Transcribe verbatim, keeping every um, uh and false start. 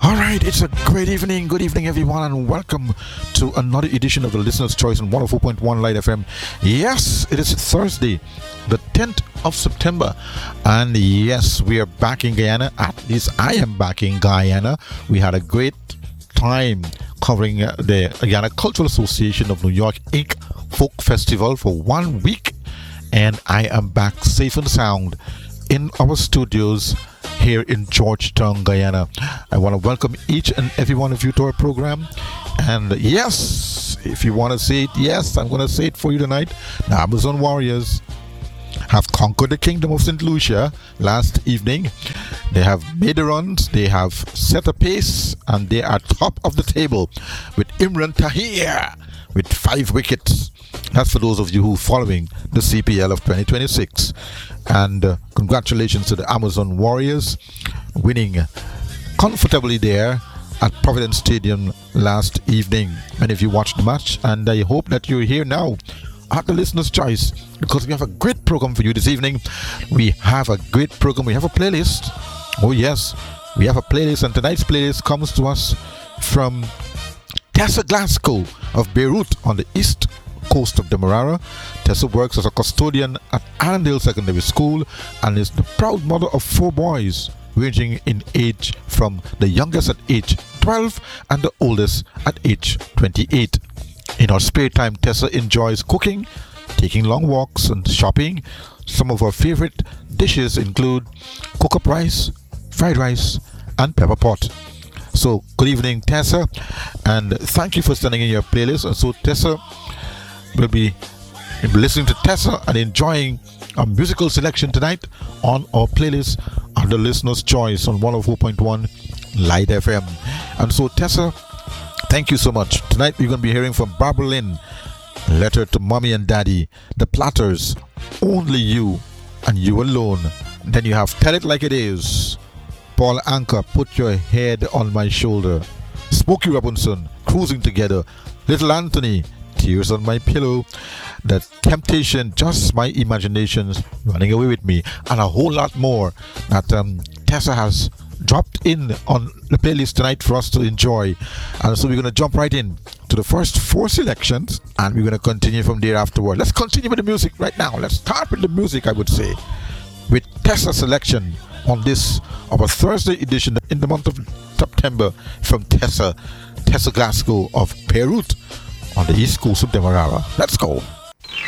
All right, it's a great evening. Good evening, everyone, and welcome to another edition of the Listener's Choice on one oh four point one Light F M. Yes, it is Thursday, the tenth of September, and yes, we are back in Guyana. At least I am back in Guyana. We had a great time covering uh, the Guyana Cultural Association of New York Incorporated Folk Festival for one week, and I am back safe and sound in our studios here in Georgetown, Guyana. I want to welcome each and every one of you to our program. And yes, if you want to say it, yes, I'm going to say it for you tonight. The Amazon Warriors have conquered the kingdom of Saint Lucia last evening. They have made the runs, they have set a pace, and they are top of the table with Imran Tahir with five wickets. That's for those of you who are following the C P L of twenty twenty-six. And uh, congratulations to the Amazon Warriors winning comfortably there at Providence Stadium last evening. Many of you watched the match, and I hope that you're here now at the Listener's Choice, because we have a great program for you this evening. We have a great program. We have a playlist. Oh yes, we have a playlist, and tonight's playlist comes to us from Tessa Glasgow of Beirut on the east coast of Demerara. Tessa works as a custodian at Allendale Secondary School and is the proud mother of four boys, ranging in age from the youngest at age twelve and the oldest at age twenty-eight. In her spare time, Tessa enjoys cooking, taking long walks, and shopping. Some of her favorite dishes include cook-up rice, fried rice, and pepper pot. So, good evening, Tessa, and thank you for sending in your playlist. And so, Tessa will be listening to Tessa and enjoying a musical selection tonight on our playlist on the Listener's Choice on one oh four point one Light F M. And so, Tessa, thank you so much. Tonight we're going to be hearing from Barbara Lynn, Letter to Mommy and Daddy, The Platters, Only You and You Alone. Then you have Tell It Like It Is, Paul Anka, Put Your Head on My Shoulder, Smokey Robinson, Cruising Together, Little Anthony, Tears on My Pillow, The Temptation, Just My Imaginations, Running Away With Me, and a whole lot more that um, Tessa has dropped in on the playlist tonight for us to enjoy. And so we're going to jump right in to the first four selections, and we're going to continue from there afterward. Let's continue with the music right now. Let's start with the music, I would say, with Tessa's selection on this, our Thursday edition in the month of September, from Tessa, Tessa Glasgow of Beirut on the east coast of Demerara. Let's go.